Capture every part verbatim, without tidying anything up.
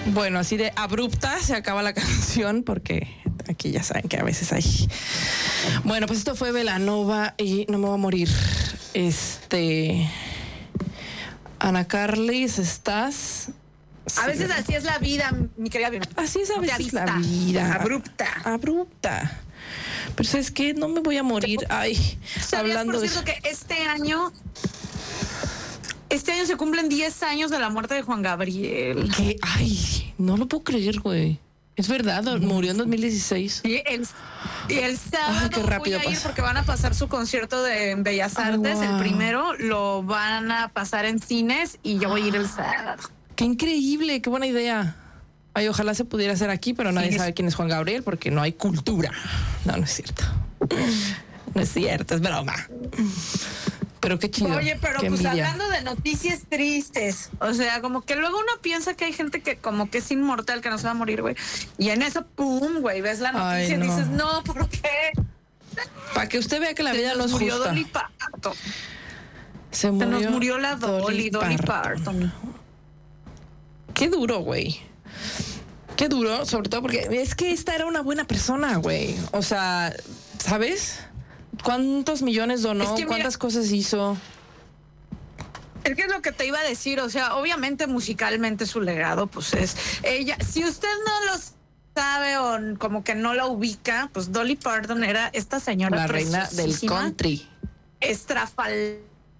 Bueno, así de abrupta se acaba la canción porque aquí ya saben que a veces hay. Bueno, pues esto fue Belanova y No me voy a morir. Este. Ana Carlis, ¿estás? A veces sí, así es la vida, mi querida. Así es a veces la vida. Abrupta. Abrupta. Pero ¿sabes qué? No me voy a morir. Ay, ¿sabías, hablando por cierto, de... que este año... Este año se cumplen diez años de la muerte de Juan Gabriel. ¿Qué? Ay, no lo puedo creer, güey. Es verdad, murió en dos mil dieciséis. Y el, y el sábado Ay, qué rápido voy a ir pasa. Porque van a pasar su concierto de Bellas Artes. Oh, wow. El primero lo van a pasar en cines y yo voy a ir el sábado. ¡Qué increíble! ¡Qué buena idea! Ay, ojalá se pudiera hacer aquí, pero nadie sí, sabe quién es Juan Gabriel porque no hay cultura. No, no es cierto. No es cierto, es broma. Pero qué chido. Oye, pero qué pues envidia. Hablando de noticias tristes, o sea, como que luego uno piensa que hay gente que como que es inmortal, que no se va a morir, güey. Y en eso, pum, güey, ves la noticia. Ay, no. Y dices, no, ¿por qué? Para que usted vea que la vida no es murió justa. Dolly Parton. Se murió. Se nos murió la Dolly, Dolly Parton. Parton. Qué duro, güey. Qué duro, sobre todo porque es que esta era una buena persona, güey. O sea, ¿sabes? ¿Cuántos millones donó? Es que ¿cuántas mira, cosas hizo? Es que es lo que te iba a decir, o sea, obviamente musicalmente su legado, pues es ella. Si usted no lo sabe o como que no la ubica, pues Dolly Parton era esta señora la reina del country. Estrafal.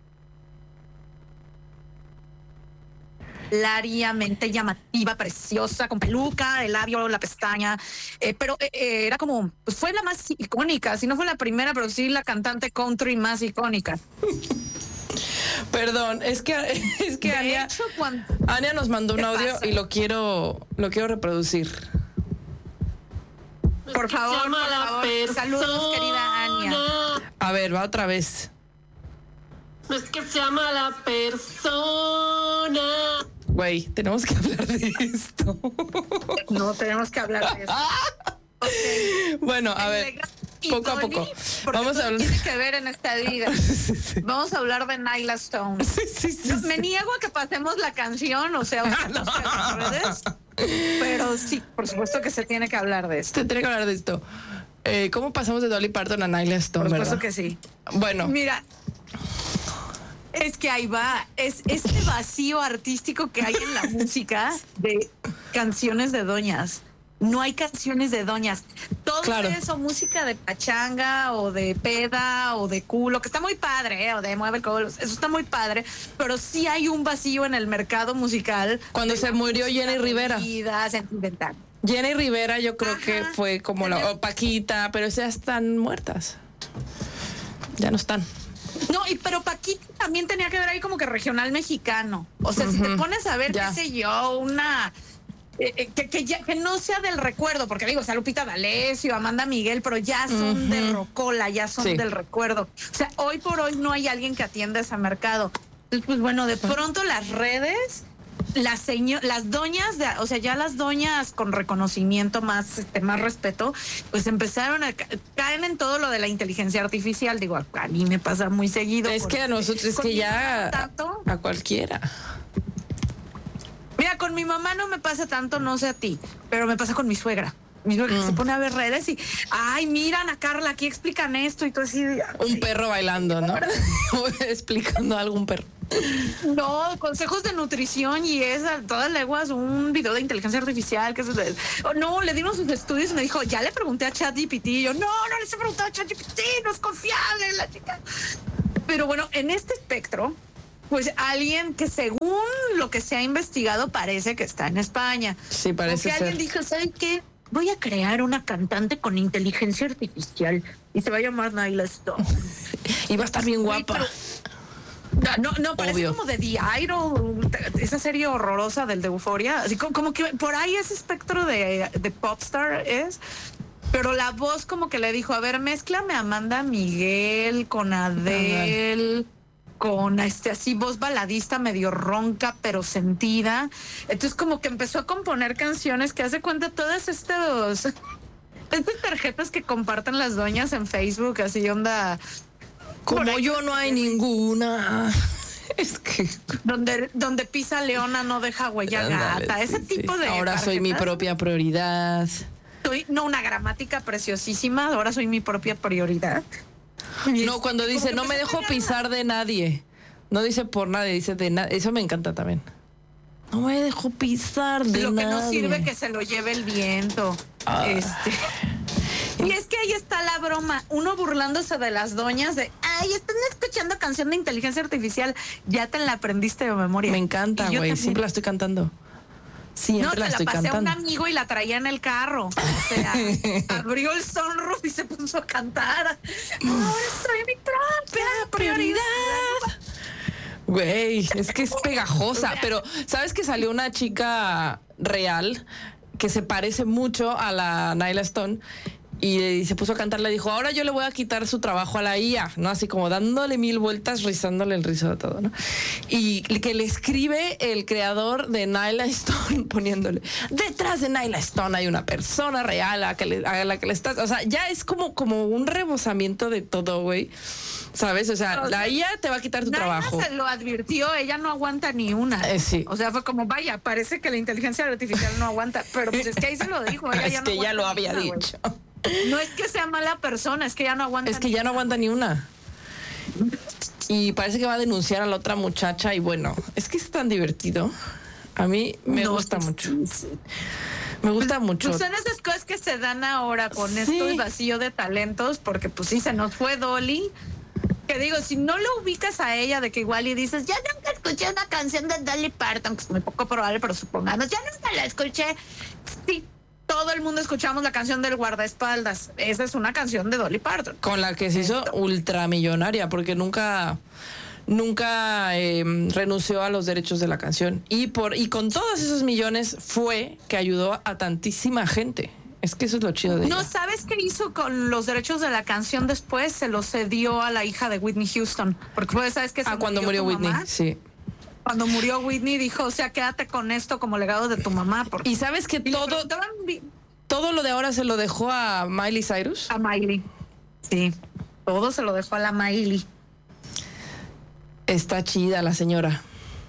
Lariamente llamativa, preciosa, con peluca, el labio, la pestaña, eh, pero eh, eh, era como, pues fue la más icónica, si no fue la primera, pero sí la cantante country más icónica. Perdón, es que es que Ania, hecho, cuando, Ania nos mandó un audio pasa? y lo quiero lo quiero reproducir. Por favor, por favor. Saludos, querida Ania. A ver, va otra vez. No es que se llama la persona. Güey, tenemos que hablar de esto. No, tenemos que hablar de esto. Okay. Bueno, a ver, poco a poco. Vamos a hablar. Tiene que ver en esta vida. Sí, sí. Vamos a hablar de Nyla Stone. Sí, sí, sí, no, sí. Me niego a que pasemos la canción, o sea, o no. las redes, pero sí, por supuesto que se tiene que hablar de esto. Se tiene que hablar de esto. Eh, ¿Cómo pasamos de Dolly Parton a Nyla Stone? Por supuesto ¿verdad? que sí. Bueno. Mira. Es que ahí va, es este vacío artístico que hay en la música de canciones de doñas. No hay canciones de doñas. Todo claro. eso, música de pachanga o de peda o de culo, que está muy padre, ¿eh? O de mueve el culo, eso está muy padre, pero sí hay un vacío en el mercado musical. Cuando se murió Jenny Rivera. Sentimental. Jenny Rivera yo creo Ajá. que fue como la o Paquita, pero esas están muertas. Ya no están. No, y pero Paquita también tenía que ver ahí como que regional mexicano. O sea, uh-huh. si te pones a ver, ya. qué sé yo, una... Eh, que, que, ya, que no sea del recuerdo, porque digo, o sea, Lupita D'Alessio, Amanda Miguel, pero ya son uh-huh. de rocola, ya son sí. del recuerdo. O sea, hoy por hoy no hay alguien que atienda ese mercado. Entonces, pues bueno, de pronto las redes... Las señor, las doñas, de, o sea, ya las doñas con reconocimiento más, este, más respeto, pues empezaron a ca caen en todo lo de la inteligencia artificial. Digo, a, a mí me pasa muy seguido. Es que a nosotros, es que ya tanto, a cualquiera. Mira, con mi mamá no me pasa tanto, no sé a ti, pero me pasa con mi suegra. Mi suegra mm. se pone a ver redes y, ay, miran a Carla, aquí explican esto y todo así. Un perro bailando, ¿no? Explicando a algún perro. No, consejos de nutrición y es a todas leguas un video de inteligencia artificial que es, no, le dimos sus estudios y me dijo, ya le pregunté a ChatGPT y yo, no, no les he preguntado a ChatGPT, no es confiable la chica. Pero bueno, en este espectro, pues alguien que según lo que se ha investigado parece que está en España. Sí, parece Porque ser. alguien dijo, ¿saben qué? Voy a crear una cantante con inteligencia artificial y se va a llamar Nyla Stone. Y va a estar bien guapa. Pero, No, no, parece Obvio. como de The Idol, esa serie horrorosa del de Euphoria, así como, como que por ahí ese espectro de, de popstar es, pero la voz como que le dijo, a ver, mézclame a Amanda Miguel con Adele, uh-huh. con este así voz baladista medio ronca pero sentida, entonces como que empezó a componer canciones que hace cuenta todas estos, estas tarjetas que comparten las doñas en Facebook, así onda... Como yo no hay ninguna. Es que... Donde, donde pisa leona no deja huella Ándale, gata. Ese sí, tipo sí. de Ahora soy mi tarjetas. propia prioridad. Soy, no, una gramática preciosísima. Ahora soy mi propia prioridad. No, cuando dice, no me dejo pisar de nadie. No dice por nadie, dice de nadie. Eso me encanta también. No me dejo pisar de Lo que nadie. no sirve que se lo lleve el viento. Ah. Este. Y es que ahí está la broma. Uno burlándose de las doñas de, ay, están escuchando canción de inteligencia artificial. Ya te la aprendiste de memoria. Me encanta, Y yo güey. también. Siempre la estoy cantando. Siempre No, se la la estoy pasé cantando. a un amigo y la traía en el carro. O sea, abrió el sunroof y se puso a cantar. Ahora soy mi propia prioridad. Güey, es que es pegajosa. Pero, ¿sabes que salió una chica real que se parece mucho a la Nyla Stone? Y se puso a cantar, le dijo, ahora yo le voy a quitar su trabajo a la I A, ¿no? Así como dándole mil vueltas, rizándole el rizo a todo, ¿no? Y que le escribe el creador de Nyla Stone poniéndole, detrás de Nyla Stone hay una persona real a, que le, a la que le estás... O sea, ya es como, como un rebosamiento de todo, güey. ¿Sabes? O sea, O sea, la I A te va a quitar tu Nyla trabajo. se lo advirtió, ella no aguanta ni una. Eh, sí. O sea, fue como, vaya, parece que la inteligencia artificial no aguanta. Pero pues es que ahí se lo dijo. Ella Es ya no que ya aguanta lo ni había una, güey. dicho. No es que sea mala persona, es que ya no aguanta. Es que ni ya no una. aguanta ni una. Y parece que va a denunciar a la otra muchacha. Y bueno, es que es tan divertido. A mí me No, gusta sí, mucho. sí, sí. Me gusta mucho. Pues son esas cosas que se dan ahora con Sí. esto vacío de talentos, porque pues sí, se nos fue Dolly. Que digo, si no lo ubicas a ella, de que igual y dices, ya nunca escuché una canción de Dolly Parton, que es muy poco probable, pero supongamos, ya nunca la escuché. Sí, todo el mundo escuchamos la canción del guardaespaldas. Esa es una canción de Dolly Parton. Con la que se hizo ultramillonaria, porque nunca, nunca eh, renunció a los derechos de la canción. Y por y con todos esos millones fue que ayudó a tantísima gente. Es que eso es lo chido de ¿No ella. sabes qué hizo con los derechos de la canción después? Se los cedió a la hija de Whitney Houston. Porque pues, ¿sabes qué? Se Ah, cuando murió tu Whitney, mamá. sí. Cuando murió Whitney dijo, o sea, quédate con esto como legado de tu mamá. Porque Y sabes que y le todo, preguntaban vi- todo lo de ahora se lo dejó a Miley Cyrus. a Miley. Sí, todo se lo dejó a la Miley. Está chida la señora.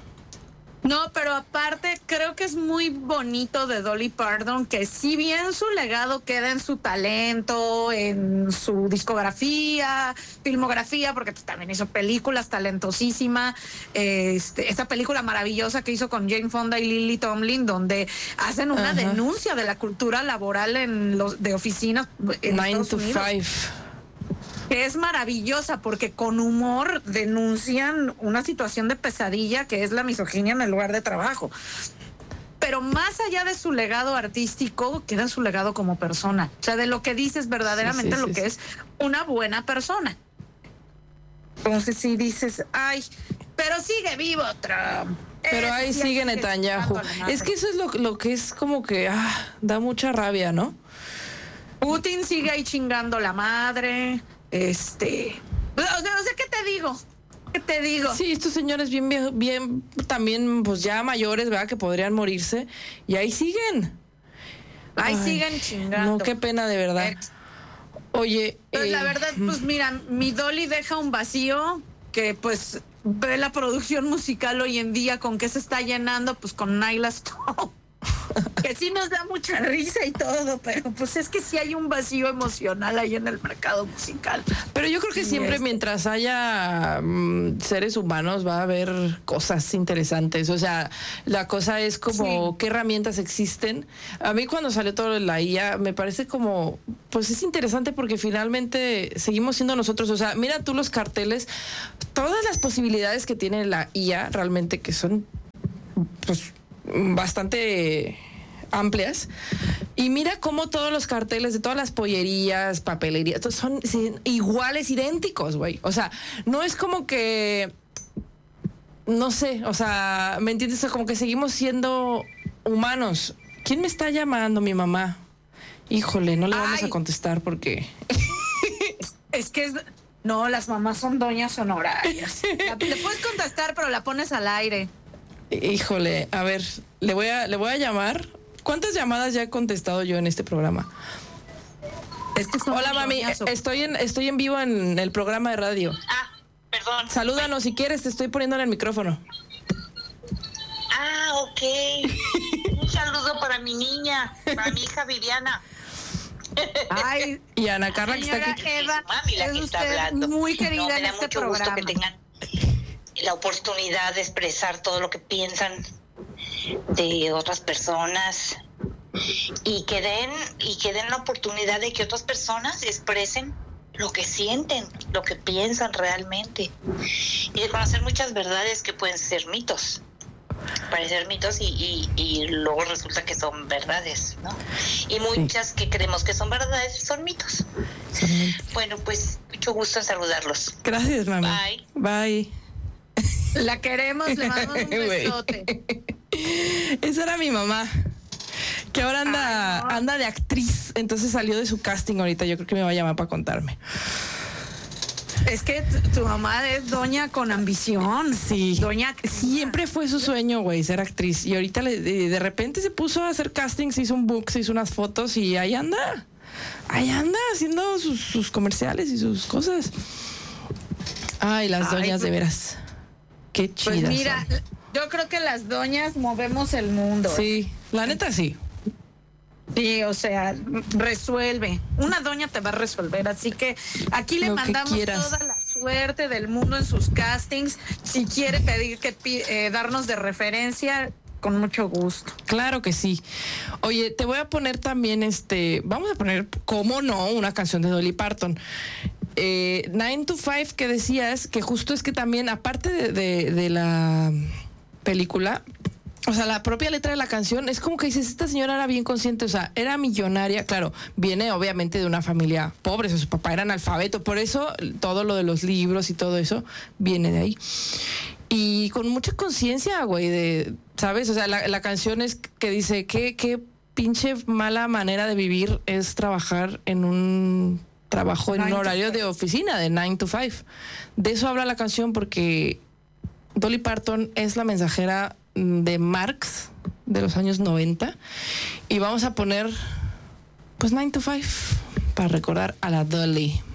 No, pero aparte creo que es muy bonito de Dolly Parton que si bien su legado queda en su talento, en su discografía, filmografía, porque pues, también hizo películas talentosísima, este, esta película maravillosa que hizo con Jane Fonda y Lily Tomlin, donde hacen una Ajá. denuncia de la cultura laboral en los de oficinas en Nine Estados to Unidos. five. Que es maravillosa porque con humor denuncian una situación de pesadilla que es la misoginia en el lugar de trabajo. Pero más allá de su legado artístico, queda su legado como persona. O sea, de lo que dices verdaderamente Sí, sí, lo sí, que sí. es una buena persona. Entonces sí dices, ay, pero sigue vivo Trump. Pero Ese ahí sí sigue sigue Netanyahu. chingando a la madre. Es que eso es lo, lo que es como que ah, da mucha rabia, ¿no? Putin sigue ahí chingando la madre. Este. O sea, no sé qué te digo. ¿Qué te digo? Sí, estos señores bien, vie- bien, también pues ya mayores, ¿verdad? Que podrían morirse. Y ahí siguen. Ahí Ay, siguen chingando. No, qué pena de verdad. Ex- Oye. Pues eh, la verdad, pues mira, mi Dolly deja un vacío que pues ve la producción musical hoy en día con qué se está llenando, pues con Nyla Stone. Que sí nos da mucha risa y todo, pero pues es que sí hay un vacío emocional ahí en el mercado musical. Pero yo creo que Sí, siempre este. mientras haya mm, seres humanos va a haber cosas interesantes. O sea, la cosa es como Sí. qué herramientas existen. A mí cuando salió todo la I A me parece como, pues es interesante porque finalmente seguimos siendo nosotros. O sea, mira tú los carteles, todas las posibilidades que tiene la I A realmente que son, pues, bastante amplias. Y mira cómo todos los carteles de todas las pollerías, papelerías, todos son sí, iguales, idénticos, güey. O sea, no es como que, no sé, o sea, ¿me entiendes? O sea, como que seguimos siendo humanos. ¿Quién me está llamando? Mi mamá. Híjole, no le vamos Ay. a contestar porque... Es que es, no, las mamás son doñas honorarias. La- le puedes contestar, pero la pones al aire. Híjole, a ver, le voy a, le voy a llamar. ¿Cuántas llamadas ya he contestado yo en este programa? Es que son Hola, muy mami, doñas o- estoy en, estoy en vivo en el programa de radio. Ah, perdón. Salúdanos si quieres, te estoy poniendo en el micrófono. Ah, ok. Un saludo para mi niña, para mi hija Viviana. Ay, y Ana Carla que está aquí. Eva, mami, la es que usted está hablando. muy querida no, me en da este mucho programa. gusto que tengan la oportunidad de expresar todo lo que piensan de otras personas y que den y que den la oportunidad de que otras personas expresen lo que sienten, lo que piensan realmente y de conocer muchas verdades que pueden ser mitos. Parecer mitos y, y, y luego resulta que son verdades, ¿no? Y muchas sí. que creemos que son verdades son mitos. Sí. Bueno, pues mucho gusto en saludarlos. Gracias, mami. Bye. Bye. La queremos, le mandamos un besote. Esa era mi mamá, que ahora anda, Ay, no. anda de actriz, entonces salió de su casting ahorita. Yo creo que me va a llamar para contarme. Es que tu, tu mamá es doña con ambición. Sí. Doña. Siempre fue su sueño, güey, ser actriz. Y ahorita le, de, de repente se puso a hacer castings, hizo un book, se hizo unas fotos y ahí anda. Ahí anda haciendo sus, sus comerciales y sus cosas. Ay, las Ay, doñas pues, de veras. Qué chidas. Pues mira, son. Yo creo que las doñas movemos el mundo. Sí, la neta sí. Sí, o sea, resuelve. Una doña te va a resolver, así que aquí le Lo mandamos toda la suerte del mundo en sus castings. Si quiere pedir que eh, darnos de referencia, con mucho gusto. Claro que sí. Oye, te voy a poner también este, vamos a poner, cómo no, una canción de Dolly Parton. Eh, nine to five que decías, que justo es que también, aparte de, de, de la película, o sea, la propia letra de la canción es como que dices, esta señora era bien consciente, o sea, era millonaria, claro, viene obviamente de una familia pobre, o sea, su papá era analfabeto, por eso todo lo de los libros y todo eso viene de ahí. Y con mucha conciencia, güey, de, ¿sabes? O sea, la, la canción es que dice, ¿qué, qué pinche mala manera de vivir es trabajar en un trabajo en un horario de oficina, de nine to five? De eso habla la canción porque Dolly Parton es la mensajera de Marx de los años noventa y vamos a poner pues nine to five para recordar a la Dolly.